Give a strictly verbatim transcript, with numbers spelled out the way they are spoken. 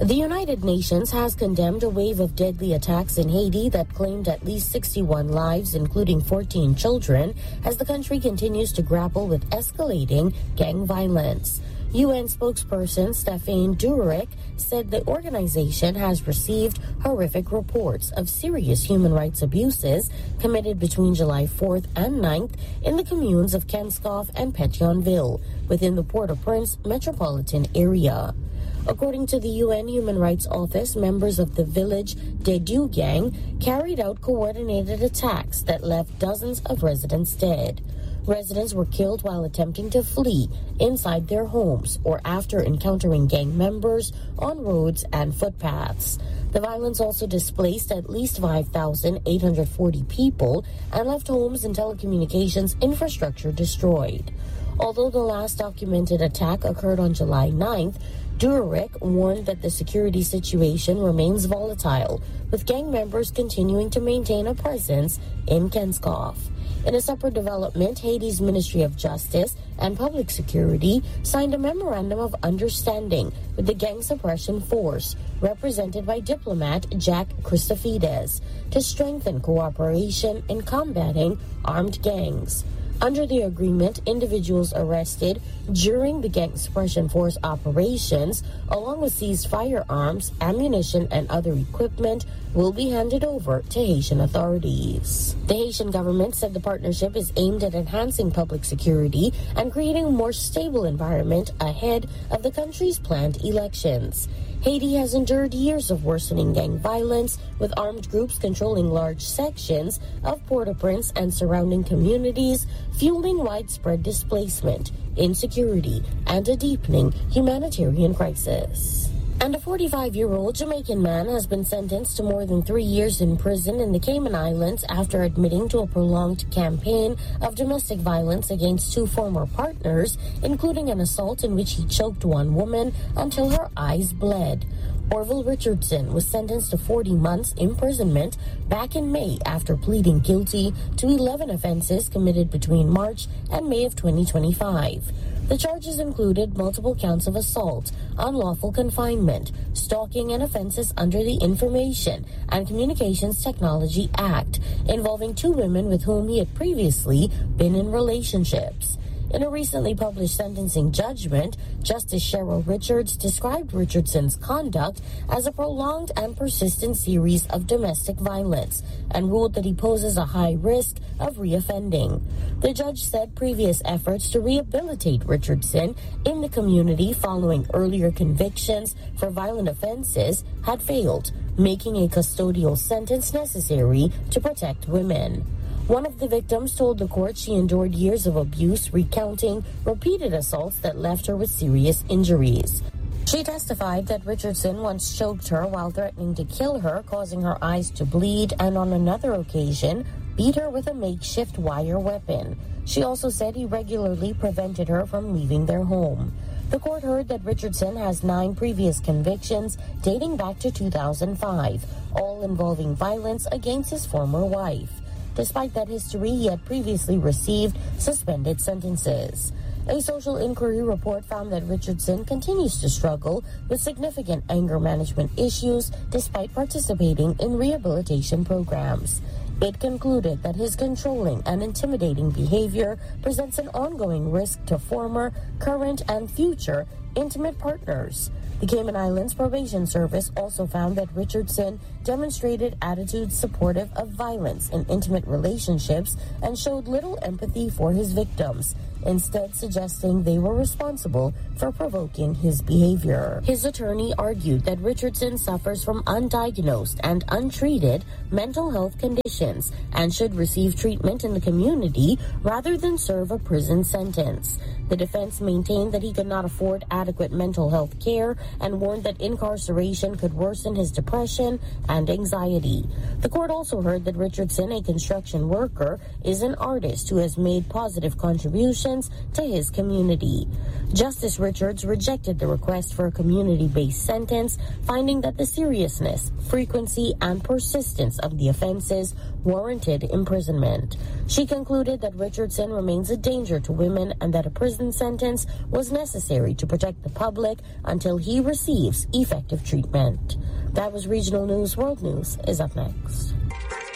The United Nations has condemned a wave of deadly attacks in Haiti that claimed at least sixty-one lives, including fourteen children, as the country continues to grapple with escalating gang violence. U N spokesperson Stéphane Dujarric said the organization has received horrific reports of serious human rights abuses committed between July fourth and ninth in the communes of Kenskoff and Pétionville within the Port-au-Prince metropolitan area. According to the U N Human Rights Office, members of the Village des Dieux gang carried out coordinated attacks that left dozens of residents dead. Residents were killed while attempting to flee inside their homes or after encountering gang members on roads and footpaths. The violence also displaced at least five thousand eight hundred forty people and left homes and telecommunications infrastructure destroyed. Although the last documented attack occurred on July ninth, Dujarric warned that the security situation remains volatile, with gang members continuing to maintain a presence in Kenskoff. In a separate development, Haiti's Ministry of Justice and Public Security signed a memorandum of understanding with the Gang Suppression Force, represented by diplomat Jack Christofides, to strengthen cooperation in combating armed gangs. Under the agreement, individuals arrested during the Gang Suppression Force operations, along with seized firearms, ammunition, and other equipment, will be handed over to Haitian authorities. The Haitian government said the partnership is aimed at enhancing public security and creating a more stable environment ahead of the country's planned elections. Haiti has endured years of worsening gang violence, with armed groups controlling large sections of Port-au-Prince and surrounding communities, fueling widespread displacement, insecurity, and a deepening humanitarian crisis. And a forty-five-year-old Jamaican man has been sentenced to more than three years in prison in the Cayman Islands after admitting to a prolonged campaign of domestic violence against two former partners, including an assault in which he choked one woman until her eyes bled. Orville Richardson was sentenced to forty months imprisonment back in May after pleading guilty to eleven offenses committed between March and May of twenty twenty-five. The charges included multiple counts of assault, unlawful confinement, stalking, and offenses under the Information and Communications Technology Act, involving two women with whom he had previously been in relationships. In a recently published sentencing judgment, Justice Cheryl Richards described Richardson's conduct as a prolonged and persistent series of domestic violence and ruled that he poses a high risk of reoffending. The judge said previous efforts to rehabilitate Richardson in the community following earlier convictions for violent offenses had failed, making a custodial sentence necessary to protect women. One of the victims told the court she endured years of abuse, recounting repeated assaults that left her with serious injuries. She testified that Richardson once choked her while threatening to kill her, causing her eyes to bleed, and on another occasion, beat her with a makeshift wire weapon. She also said he regularly prevented her from leaving their home. The court heard that Richardson has nine previous convictions dating back to two thousand five, all involving violence against his former wife. Despite that history, he had previously received suspended sentences. A social inquiry report found that Richardson continues to struggle with significant anger management issues despite participating in rehabilitation programs. It concluded that his controlling and intimidating behavior presents an ongoing risk to former, current, and future intimate partners. The Cayman Islands Probation Service also found that Richardson demonstrated attitudes supportive of violence in intimate relationships and showed little empathy for his victims, instead suggesting they were responsible for provoking his behavior. His attorney argued that Richardson suffers from undiagnosed and untreated mental health conditions and should receive treatment in the community rather than serve a prison sentence. The defense maintained that he could not afford adequate mental health care and warned that incarceration could worsen his depression and anxiety. The court also heard that Richardson, a construction worker, is an artist who has made positive contributions to his community. Justice Richards rejected the request for a community-based sentence, finding that the seriousness, frequency, and persistence of the offenses warranted imprisonment. She concluded that Richardson remains a danger to women and that a prison sentence was necessary to protect the public until he receives effective treatment. That was Regional News. World News is up next.